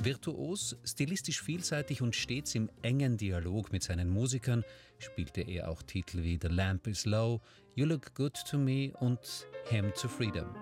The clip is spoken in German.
Virtuos, stilistisch vielseitig und stets im engen Dialog mit seinen Musikern spielte er auch Titel wie The Lamp is Low, You Look Good to Me und Hymn to Freedom.